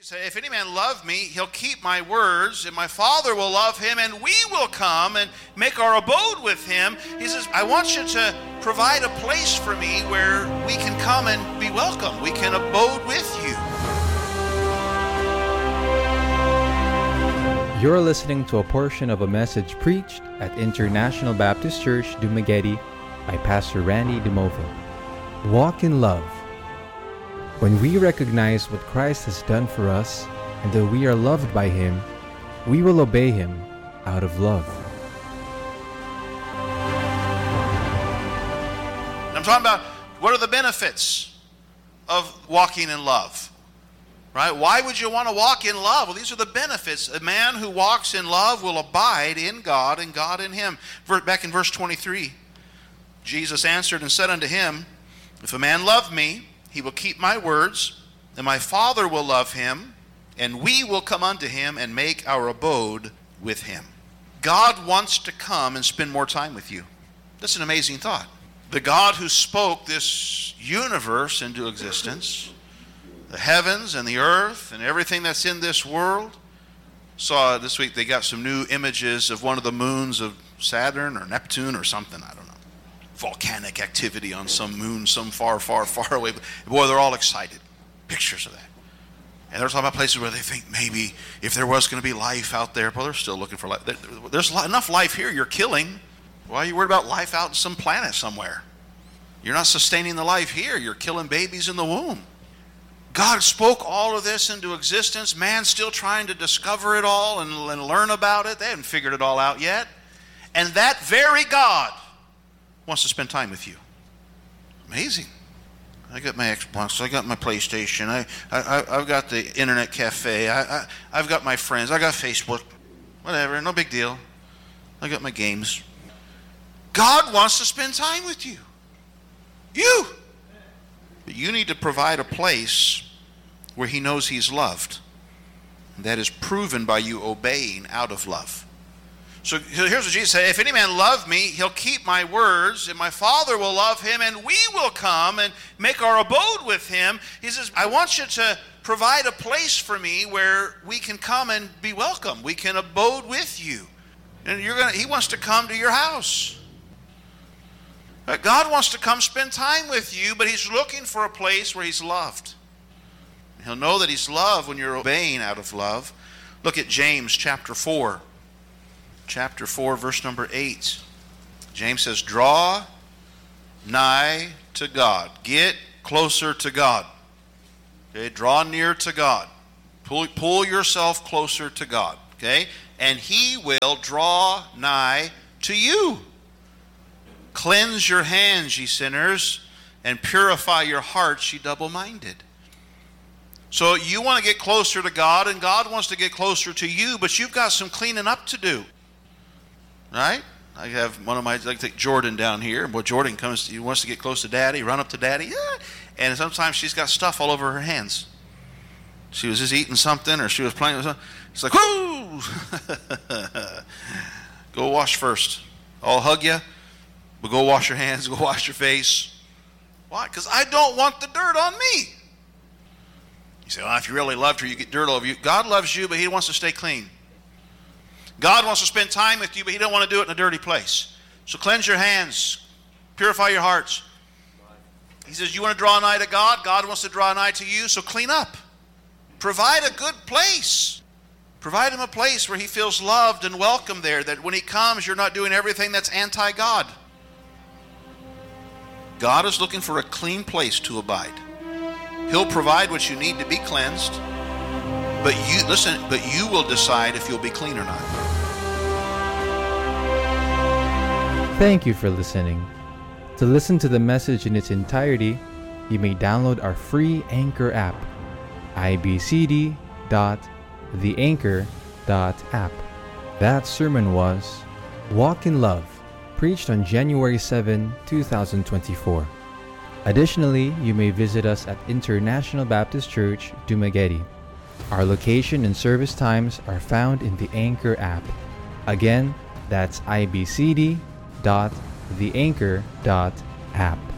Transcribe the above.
Say, if any man love me, he'll keep my words, and my Father will love him, and we will come and make our abode with him. He says, I want you to provide a place for me where we can come and be welcome. We can abode with you. You're listening to a portion of a message preached at International Baptist Church, Dumaguete by Pastor Randy DeMova. Walk in love. When we recognize what Christ has done for us and that we are loved by Him, we will obey Him out of love. I'm talking about what are the benefits of walking in love, right? Why would you want to walk in love? Well, these are the benefits. A man who walks in love will abide in God and God in him. Back in verse 23, Jesus answered and said unto him, if a man love me, he will keep my words, and my Father will love him, and we will come unto him and make our abode with him. God wants to come and spend more time with you. That's an amazing thought. The God who spoke this universe into existence, the heavens and the earth and everything that's in this world. Saw this week they got some new images of one of the moons of Saturn or Neptune or something, I don't know. Volcanic activity on some moon, some far, far, far away. Boy, they're all excited. Pictures of that. And they're talking about places where they think maybe if there was going to be life out there, well, they're still looking for life. There's enough life here you're killing. Why are you worried about life out in some planet somewhere? You're not sustaining the life here. You're killing babies in the womb. God spoke all of this into existence. Man's still trying to discover it all and learn about it. They haven't figured it all out yet. And that very God wants to spend time with you. Amazing. I got my Xbox, I got my PlayStation, I've got the internet cafe, I've got my friends, I got Facebook, whatever, no big deal. I got my games. God wants to spend time with you. You. But you need to provide a place where He knows He's loved. And that is proven by you obeying out of love. So here's what Jesus said, if any man love me, he'll keep my words, and my Father will love him, and we will come and make our abode with him. He says, I want you to provide a place for me where we can come and be welcome. We can abode with you. And He wants to come to your house. God wants to come spend time with you, but He's looking for a place where He's loved. He'll know that He's loved when you're obeying out of love. Look at James chapter 4. Chapter 4, verse number 8. James says, draw nigh to God. Get closer to God. Okay, draw near to God. Pull yourself closer to God. Okay, and He will draw nigh to you. Cleanse your hands, ye sinners, and purify your hearts, ye double-minded. So you want to get closer to God, and God wants to get closer to you, but you've got some cleaning up to do. Right? I have one of my, like take Jordan down here. Boy, Jordan comes, he wants to get close to Daddy, run up to Daddy, and sometimes she's got stuff all over her hands. She was just eating something, or she was playing with something. It's like, whoo! Go wash first. I'll hug you, but go wash your hands, go wash your face. Why? Because I don't want the dirt on me. You say, well, if you really loved her, you get dirt all over you. God loves you, but He wants to stay clean. God wants to spend time with you, but He don't want to do it in a dirty place. So cleanse your hands. Purify your hearts. He says, you want to draw nigh to God? God wants to draw nigh to you, so clean up. Provide a good place. Provide Him a place where He feels loved and welcome there, that when He comes, you're not doing everything that's anti-God. God is looking for a clean place to abide. He'll provide what you need to be cleansed, but you will decide if you'll be clean or not. Thank you for listening. To listen to the message in its entirety, you may download our free Anchor app, ibcd.theanchor.app. That sermon was Walk in Love, preached on January 7, 2024. Additionally, you may visit us at International Baptist Church, Dumaguete. Our location and service times are found in the Anchor app. Again, that's ibcd.theanchor.app.